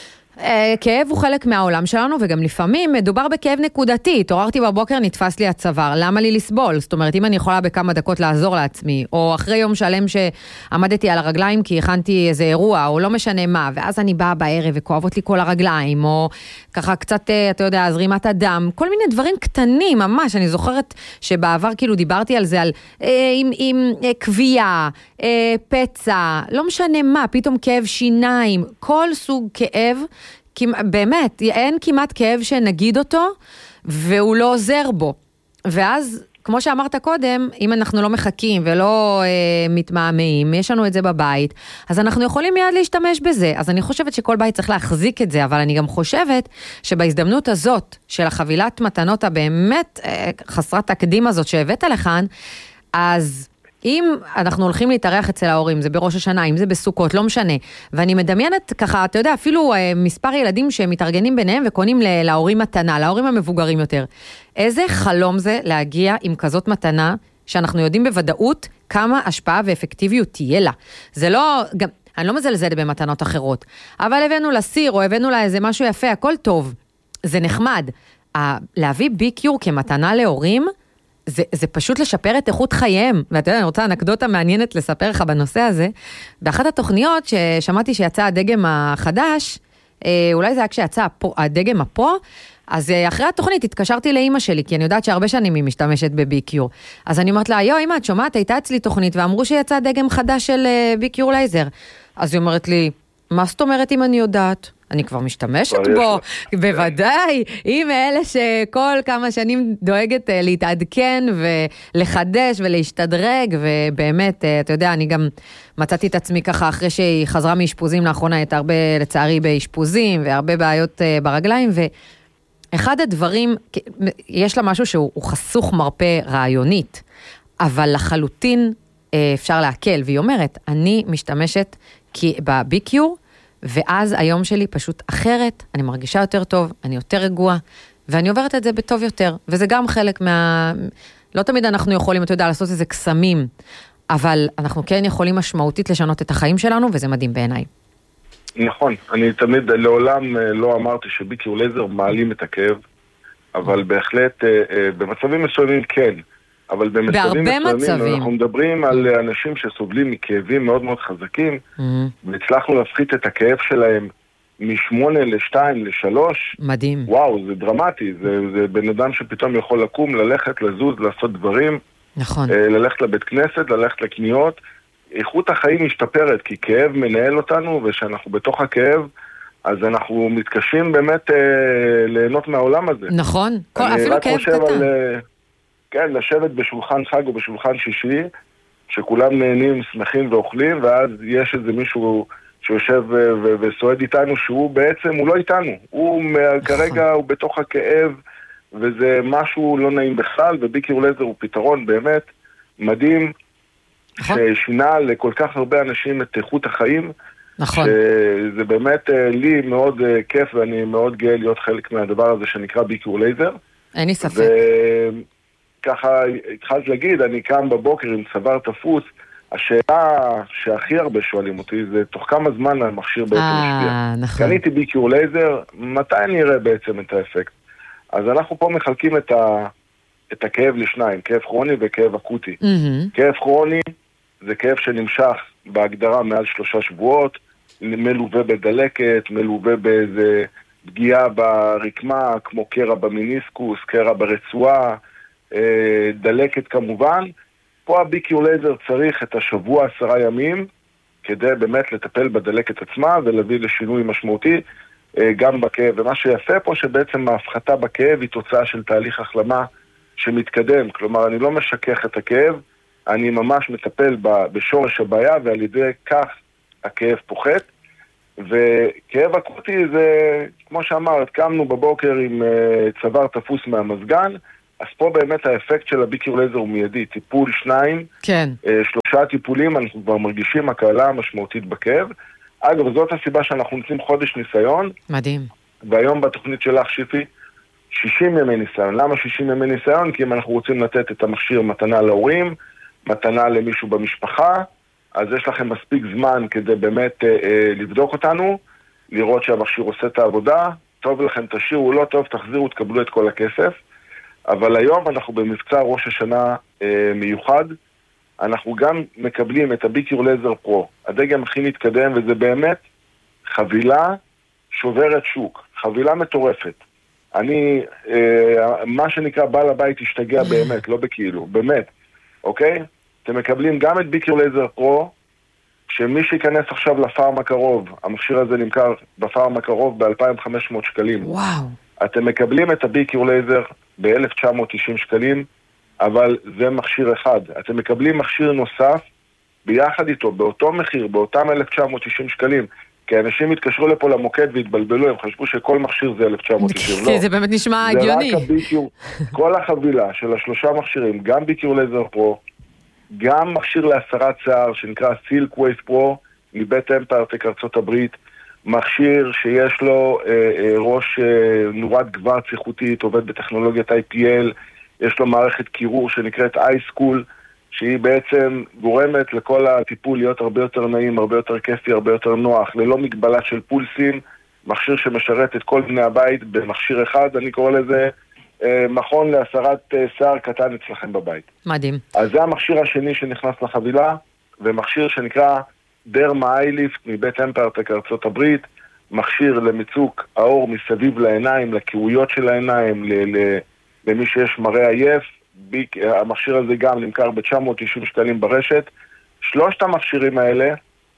כאב הוא חלק מהעולם שלנו, וגם לפעמים מדובר בכאב נקודתי. התעוררתי בבוקר, נתפס לי הצוואר, למה לי לסבול? זאת אומרת, אם אני יכולה בכמה דקות לעזור לעצמי, או אחרי יום שלם שעמדתי על הרגליים כי הכנתי איזה אירוע, או לא משנה מה, ואז אני באה בערב וכואבות לי כל הרגליים, או ככה קצת, אתה יודע, זרימת הדם, כל מיני דברים קטנים, ממש. אני זוכרת שבעבר כאילו דיברתי על זה, על אה, עם, עם אה, קביעה, אה, פצע, לא משנה מה, פתאום כאב שיניים, כל סוג כאב, באמת, אין כמעט כאב שנגיד אותו, והוא לא עוזר בו. ואז, כמו שאמרת קודם, אם אנחנו לא מחכים ולא אה, מתמהמהים, יש לנו את זה בבית, אז אנחנו יכולים מיד להשתמש בזה. אז אני חושבת שכל בית צריך להחזיק את זה, אבל אני גם חושבת שבהזדמנות הזאת, של החבילת מתנות הבאמת אה, חסרת תקדים הזאת שהבאת לכאן, אז אם אנחנו הולכים להתארח אצל ההורים, זה בראש השנה, אם זה בסוכות, לא משנה, ואני מדמיינת ככה, אתה יודע, אפילו אה, מספר ילדים שמתארגנים ביניהם וקונים להורים מתנה, להורים המבוגרים יותר. איזה חלום זה להגיע עם כזאת מתנה, שאנחנו יודעים בוודאות כמה השפעה ואפקטיביות תהיה לה. זה לא, גם, אני לא מזלזלת במתנות אחרות, אבל הבאנו לסיר או הבאנו לה איזה משהו יפה, הכל טוב, זה נחמד. להביא ביקיור כמתנה להורים, זה, זה פשוט לשפר את איכות חייהם, ואתה יודע, אני רוצה אנקדוטה מעניינת לספר לך בנושא הזה, באחת התוכניות ששמעתי שיצא הדגם החדש, אולי זה היה כשיצא הדגם הפרו, אז אחרי התוכנית התקשרתי לאמא שלי, כי אני יודעת שהרבה שנים היא משתמשת בביקיור, אז אני אומרת לה, יו אמא, את שומעת, הייתה אצלי תוכנית, ואמרו שיצא דגם חדש של ביקיור לייזר, אז היא אומרת לי, מה זאת אומרת אם אני יודעת? אני כבר משתמשת בו, בוודאי, היא מאלה שכל כמה שנים דואגת להתעדכן ולחדש ולהשתדרג, ובאמת, אתה יודע, אני גם מצאתי את עצמי ככה אחרי שהיא חזרה מאשפוזים לאחרונה, הייתה הרבה לצערי באשפוזים והרבה בעיות ברגליים, ואחד הדברים, יש לה משהו שהוא חסוך מרפא רעיונית, אבל לחלוטין אפשר להקל, והיא אומרת, אני משתמשת בביקיור, ואז היום שלי פשוט אחרת, אני מרגישה יותר טוב, אני יותר רגוע, ואני עוברת את זה בטוב יותר, וזה גם חלק מה... לא תמיד אנחנו יכולים, אתה יודע, לעשות איזה קסמים, אבל אנחנו כן יכולים משמעותית לשנות את החיים שלנו, וזה מדהים בעיניי. נכון, אני תמיד לעולם לא אמרתי שביקיור לייזר מעלים את הכאב, אבל בהחלט במצבים מסוימים כן, אבל במצבים מסוימים אנחנו מדברים על אנשים שסובלים מכאבים מאוד מאוד חזקים, והצלחנו להפחית את הכאב שלהם משמונה לשתיים לשלוש. מדהים. וואו, זה דרמטי, זה, זה בן אדם שפתאום יכול לקום, ללכת, לזוז, לעשות דברים. נכון. ללכת לבית כנסת, ללכת לקניות. איכות החיים משתפרת, כי כאב מנהל אותנו, ושאנחנו בתוך הכאב, אז אנחנו מתקשים באמת אה, ליהנות מהעולם הזה. נכון, כל, אפילו כאב קטן. על, כן, לשבת בשולחן חג או בשולחן שישי, שכולם נהנים, שמחים ואוכלים, ואז יש איזה מישהו שיושב ו- וסועד איתנו, שהוא בעצם, הוא לא איתנו. הוא כרגע, הוא בתוך הכאב, וזה משהו לא נעים בכלל, וביקיור לייזר הוא פתרון באמת מדהים, ששינה לכל כך הרבה אנשים את איכות החיים. נכון. שזה באמת לי מאוד כיף, ואני מאוד גאה להיות חלק מהדבר הזה שנקרא ביקור לייזר. אין לי ספק. וככה התחלת להגיד, אני קם בבוקר עם צוואר תפוס, השאלה שהכי הרבה שואלים אותי זה תוך כמה זמן המכשיר בעצם משפיע. נכון. קניתי ביקור לייזר, מתי נראה בעצם את האפקט? אז אנחנו פה מחלקים את, ה, את הכאב לשניים, כאב כרוני וכאב אקוטי. Mm-hmm. כאב כרוני זה כאב שנמשך בהגדרה מעל שלושה שבועות, מלווה בדלקת, מלווה באיזה פגיעה ברקמה, כמו קרע במיניסקוס, קרע ברצועה, דלקת כמובן. פה הביקור לייזר צריך את השבוע עשרה ימים, כדי באמת לטפל בדלקת עצמה ולהביא לשינוי משמעותי גם בכאב. ומה שיפה פה שבעצם ההפחתה בכאב היא תוצאה של תהליך החלמה שמתקדם. כלומר, אני לא משכך את הכאב, אני ממש מטפל בשורש הבעיה, ועל ידי כך הכאב פוחת. וכאב אקוטי זה, כמו שאמרת, קמנו בבוקר עם צוואר תפוס מהמזגן, אז פה באמת האפקט של הביקור לייזר הוא מיידי, טיפול שניים, כן. שלושה טיפולים, אנחנו כבר מרגישים הקלה משמעותית בכאב. אגב, זאת הסיבה שאנחנו נותנים חודש ניסיון. מדהים. והיום בתוכנית שלך, שיפי, שישים ימי ניסיון. למה שישים ימי ניסיון? כי אם אנחנו רוצים לתת את המכשיר מתנה להורים, מתנה למישהו במשפחה, אז יש לכם מספיק זמן כדי באמת אה, אה, לבדוק אותנו, לראות שהמכשיר עושה את העבודה, טוב לכם תשאירו, לא טוב תחזירו, תקבלו את כל הכסף. אבל היום אנחנו במבצע ראש השנה אה, מיוחד, אנחנו גם מקבלים את הביקור לייזר פרו, הדגם הכי מתקדם, וזה באמת חבילה שוברת שוק, חבילה מטורפת. אני, אה, מה שנקרא בעל הבית השתגע באמת, לא בכאילו, באמת, אוקיי? אתם מקבלים גם את ביקור לייזר פרו, שמי שיכנס עכשיו לפארם הקרוב, המכשיר הזה נמכר בפארם הקרוב ב-אלפיים וחמש מאות שקלים. וואו. אתם מקבלים את הביקור לייזר ב-אלף תשע מאות תשעים שקלים, אבל זה מכשיר אחד. אתם מקבלים מכשיר נוסף ביחד איתו, באותו מחיר, באותם אלף תשע מאות תשעים שקלים. כי אנשים התקשרו לפה למוקד והתבלבלו, הם חשבו שכל מכשיר זה אלף תשע מאות תשעים. לא. זה באמת נשמע הגיוני. זה רק הביקור, כל החבילה של השלושה מכשירים, גם ביקור לייזר פרו, גם מכשיר להסרת שיער שנקרא סילק ווייס פרו, מבית אמפרטק ארצות הברית, מכשיר שיש לו אה, אה, ראש אה, נורת גבעת שיחותית, עובד בטכנולוגיית איי פי אל, יש לו מערכת קירור שנקראת איי-סקול, שהיא בעצם גורמת לכל הטיפול להיות הרבה יותר נעים, הרבה יותר כיפי, הרבה יותר נוח, ללא מגבלה של פולסים, מכשיר שמשרת את כל בני הבית במכשיר אחד, אני קורא לזה אה, מכון להסרת אה, שיער קטן אצלכם בבית. מדהים. אז זה המכשיר השני שנכנס לחבילה, ומכשיר שנקרא דרמה איי-ליפט מבית אמפרטק ארצות הברית, מכשיר למיצוק האור מסביב לעיניים, לקירויות של העיניים, ל- ל- למי שיש מראה עייף. ביק, המכשיר הזה גם נמכר ב-תשע מאות תשעים שקלים ברשת. שלושת המכשירים האלה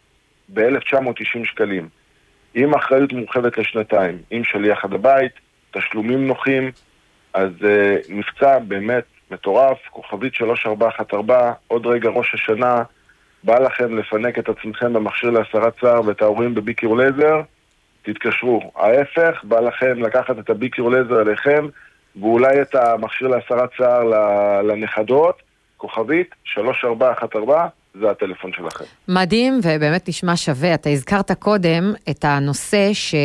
ב-אלף תשע מאות תשעים שקלים. עם אחריות מורחבת לשנתיים, עם שליח עד הבית, תשלומים נוחים, אז uh, מבצע באמת מטורף, כוכבית שלוש ארבע אחת ארבע, עוד רגע ראש השנה, בא לכם לפנק את עצמכם במכשיר להסרת שיער ואת ההורים בביקור לייזר, תתקשרו. ההפך, בא לכם לקחת את הביקור לייזר אליכם, ואולי את המכשיר להסרת שיער לנכדות, כוכבית שלוש ארבע אחת ארבע, זה הטלפון שלכם. מדהים, ובאמת נשמע שווה. אתה הזכרת קודם את הנושא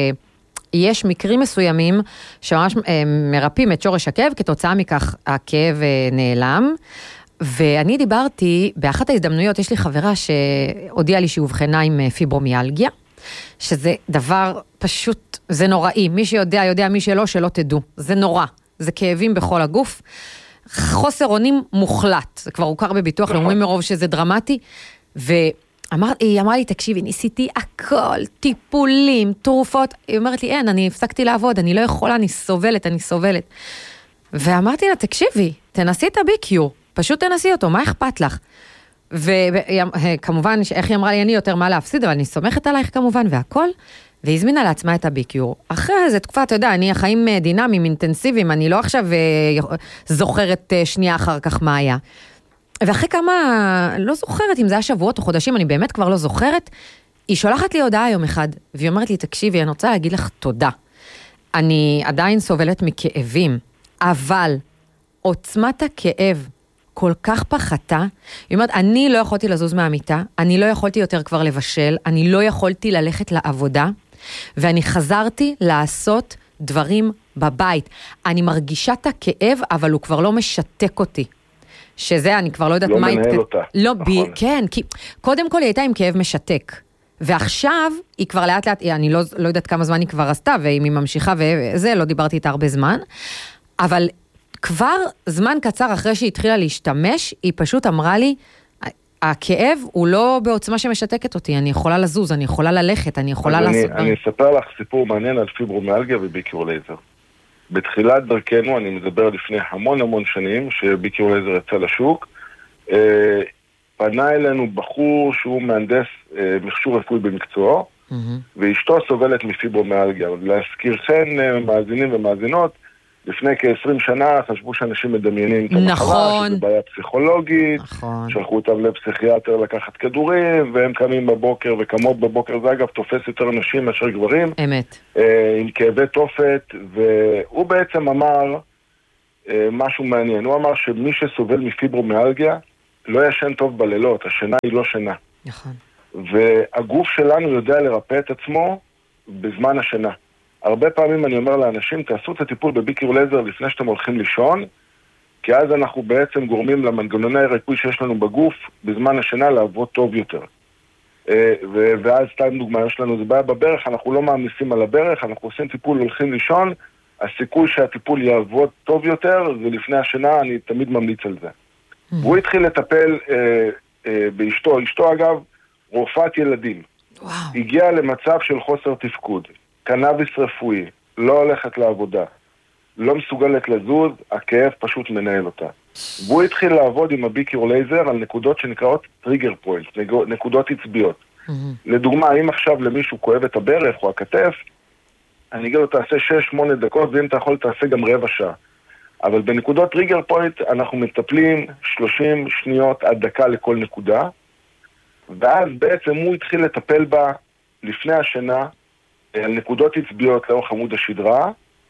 שיש מקרים מסוימים שממש מרפאים את שורש הכאב, כתוצאה מכך הכאב נעלם. ואני דיברתי, באחת ההזדמנויות, יש לי חברה שהודיעה לי שהיא הובחנה עם פיברומיאלגיה, שזה דבר פשוט, זה נוראי. מי שיודע, יודע, מי שלא, שלא תדעו. זה נורא. זה כאבים בכל הגוף. חוסר אונים מוחלט. זה כבר הוכר בביטוח לאומי מרוב שזה דרמטי. והיא אמרה לי, תקשיבי, ניסיתי הכל, טיפולים, תרופות. היא אומרת לי, אין, אני הפסקתי לעבוד, אני לא יכולה, אני סובלת, אני סובלת. ואמרתי לה, תקשיבי, תנסי את הביקיור. פשוט תנסי אותו, מה אכפת לך? וכמובן, איך היא אמרה לי, אני יותר מה להפסיד, אבל אני סומכת עלייך כמובן, והכל. והיא הזמינה לעצמה את הביקיור. אחרי איזה תקופה, אתה יודע, אני החיים דינמיים, אינטנסיביים, אני לא עכשיו זוכרת שנייה אחר כך מה היה. ואחרי כמה, לא זוכרת אם זה היה שבועות או חודשים, אני באמת כבר לא זוכרת, היא שולחת לי הודעה יום אחד, והיא אומרת לי, תקשיבי, אני רוצה להגיד לך תודה. אני עדיין סובלת מכאבים, אבל עוצמת הכאב כל כך פחתה, היא אומרת, אני לא יכולתי לזוז מהמיטה, אני לא יכולתי יותר כבר לבשל, אני לא יכולתי ללכת לעבודה, ואני חזרתי לעשות דברים בבית. אני מרגישה את הכאב, אבל הוא כבר לא משתק אותי. שזה, אני כבר לא יודעת לא מה... לא מנהל היא... אותה. לא, נכון. ב... כן, כי קודם כל היא הייתה עם כאב משתק. ועכשיו היא כבר לאט לאט, אני לא, לא יודעת כמה זמן היא כבר עשתה, ואם היא ממשיכה וזה, לא דיברתי איתה הרבה זמן, אבל כבר זמן קצר אחרי שהיא התחילה להשתמש, היא פשוט אמרה לי, הכאב הוא לא בעוצמה שמשתקת אותי, אני יכולה לזוז, אני יכולה ללכת, אני יכולה לעשות... אני, אני אספר לך סיפור מעניין על פיברומיאלגיה וביקיור לייזר. בתחילת דרכנו, אני מדבר לפני המון המון שנים, שביקיור לייזר יצא לשוק, אה, פנה אלינו בחור שהוא מהנדס אה, מכשור רפואי במקצוע, mm-hmm. ואשתו סובלת מפיברומיאלגיה. להזכירכן אה, מאזינים ומאזינות, לפני כ-עשרים שנה חשבו שאנשים מדמיינים את המחלה, נכון. שזה בעיה פסיכולוגית, נכון. שלחו אותם לפסיכיאטר לקחת כדורים, והם קמים בבוקר וקמות בבוקר, זה אגב תופס יותר נשים מאשר גברים. אמת. אה, עם כאבי תופת, והוא בעצם אמר אה, משהו מעניין. הוא אמר שמי שסובל מפיברומיאלגיה, לא ישן טוב בלילות, השינה היא לא שינה. נכון. והגוף שלנו יודע לרפא את עצמו בזמן השינה. הרבה פעמים אני אומר לאנשים, תעשו את הטיפול בביקיור לייזר לפני שאתם הולכים לישון, כי אז אנחנו בעצם גורמים למנגנוני הריפוי שיש לנו בגוף בזמן השינה לעבוד טוב יותר. ואז סתם דוגמה, יש לנו זה בעיה בברך, אנחנו לא מעמיסים על הברך, אנחנו עושים טיפול הולכים לישון, הסיכוי שהטיפול יעבוד טוב יותר, זה לפני השינה, אני תמיד ממליץ על זה. והוא התחיל לטפל אה, אה, באשתו, אשתו אגב, רופאת ילדים. וואו. הגיעה למצב של חוסר תפקוד, קנאביס רפואי, לא הולכת לעבודה, לא מסוגלת לזוז, הכאב פשוט מנהל אותה. והוא התחיל לעבוד עם הביקיור לייזר על נקודות שנקראות טריגר פוינט, נקודות עצביות. Mm-hmm. לדוגמה, אם עכשיו למישהו כואב את הברך או הכתף, אני אגיד לו תעשה שש שמונה דקות, ואם אתה יכול תעשה גם רבע שעה. אבל בנקודות טריגר פוינט אנחנו מטפלים שלושים שניות עד דקה לכל נקודה, ואז בעצם הוא התחיל לטפל בה לפני השינה, על נקודות עצביות לאורך עמוד השדרה,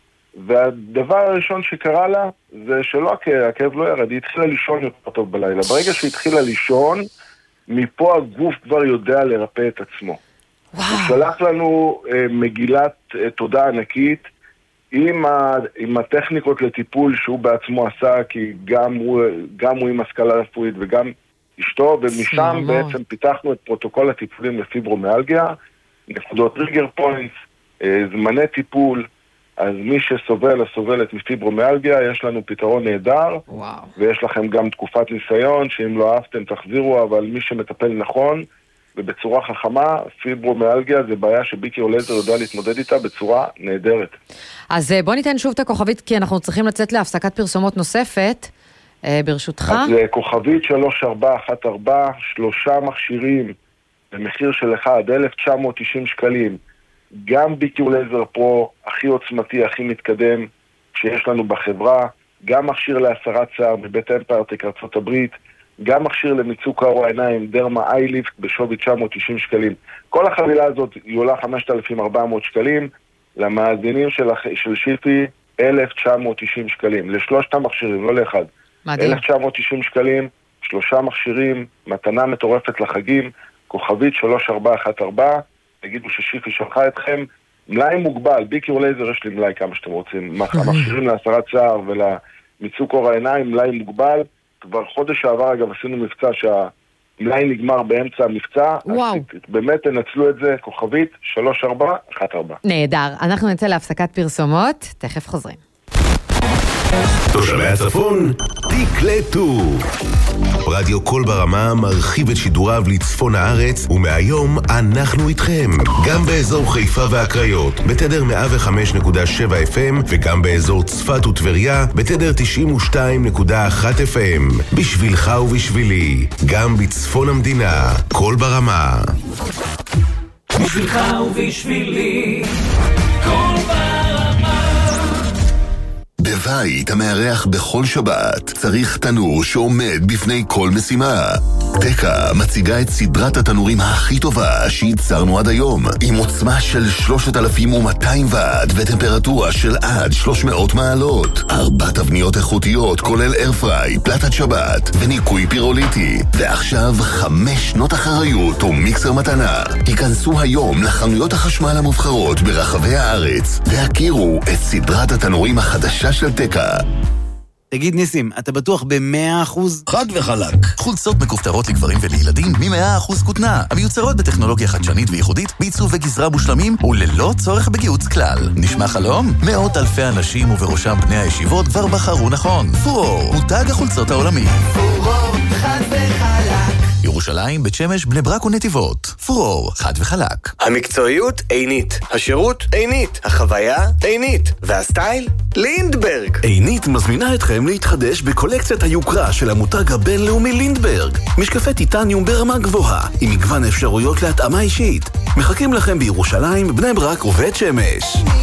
והדבר הראשון שקרה לה זה שלא הכאב לא ירד, היא התחילה לישון יותר טוב בלילה. ברגע שהיא התחילה לישון, מפה הגוף כבר יודע לרפא את עצמו. וואו. הוא שלח לנו אה, מגילת אה, תודה ענקית, עם, ה, עם הטכניקות לטיפול שהוא בעצמו עשה, כי גם הוא, גם הוא עם השכלה רפואית וגם אשתו, ומשם בעצם פיתחנו את פרוטוקול הטיפולים לפיברומיאלגיה, נקודות טריגר פוינטס, זמני טיפול. אז מי שסובל או סובלת מפיברומיאלגיה, יש לנו פתרון נהדר, וואו. ויש לכם גם תקופת ניסיון, שאם לא אהבתם תחזירו, אבל מי שמטפל נכון ובצורה חכמה, פיברומיאלגיה זה בעיה שביקיור לייזר יודע להתמודד איתה בצורה נהדרת. אז בוא ניתן שוב את הכוכבית, כי אנחנו צריכים לצאת להפסקת פרסומות נוספת, ברשותך. אז כוכבית שלוש ארבע אחת ארבע, שלושה מכשירים במחיר של אחד, אלף תשע מאות תשעים שקלים, גם ביקיור לייזר פרו, הכי עוצמתי, הכי מתקדם שיש לנו בחברה, גם מכשיר להסרת שיער מבית אמפיירטק ארצות הברית, גם מכשיר למיצוק האור העיניים, דרמה אייליפט בשווי תשע מאות תשעים שקלים. כל החבילה הזאת היא עולה חמשת אלפים וארבע מאות שקלים, למאזינים של, של שיפי אלף תשע מאות תשעים שקלים, לשלושת המכשירים, לא לאחד. מדהים. אלף תשע מאות תשעים שקלים, שלושה מכשירים, מתנה מטורפת לחגים, כוכבית שלוש ארבע אחת ארבע, תגידו ששיפי שלחה אתכם, מלאי מוגבל, ביקיור לייזר יש לי מלאי כמה שאתם רוצים, המכשירים להסרת שיער ולמיצוק אור העיניים, מלאי מוגבל, כבר חודש שעבר אגב עשינו מבצע שהמלאי נגמר באמצע המבצע, וואו. אז באמת תנצלו את זה, כוכבית שלוש ארבע אחת ארבע. נהדר, אנחנו נצא להפסקת פרסומות, תכף חוזרים. תושבי הצפון, תקלטו. רדיו קול ברמה מרחיב את שידוריו לצפון הארץ, ומהיום אנחנו איתכם. גם באזור חיפה והקריות, בתדר מאה וחמש נקודה שבע אף אם, וגם באזור צפת וטבריה, בתדר תשעים ושתיים נקודה אחת אף אם. בשבילך ובשבילי, גם בצפון המדינה, קול ברמה. בשבילך ובשבילי, קול ברמה. בית המארח בכל שבת צריך תנור שעומד בפני כל משימה. תקה מציגה את סדרת התנורים הכי טובה שייצרנו עד היום, עם עוצמה של שלושת אלפים ומאתיים ואט וטמפרטורה של עד שלוש מאות מעלות. ארבע תבניות איכותיות כולל איירפריי, פלטת שבת וניקוי פירוליטי. ועכשיו חמש שנות אחריות ומיקסר מתנה. היכנסו היום לחנויות החשמל המובחרות ברחבי הארץ והכירו את סדרת התנורים החדשה של תקה. תגיד ניסים, אתה בטוח ב-מאה אחוז? חד וחלק. חולצות מכופתרות לגברים ולילדים מ-מאה אחוז כותנה, המיוצרות בטכנולוגיה חדשנית וייחודית, בעיצוב וגזרה מושלמים וללא צורך בגיוץ כלל. נשמע חלום? מאות אלפי אנשים ובראשם בני הישיבות כבר בחרו נכון. פורור, מותג החולצות העולמי. פורור, חד וחלק. ירושלים, בית שמש, בני ברק ונתיבות. פורור, חד וחלק. המקצועיות עינית, השירות עינית, החוויה עינית, והסטייל לינדברג. עינית מזמינה אתכם להתחדש בקולקציית היוקרה של המותג הבינלאומי לינדברג. משקפי טיטניום ברמה גבוהה, עם מגוון אפשרויות להתאמה אישית. מחכים לכם בירושלים, בני ברק ובית שמש.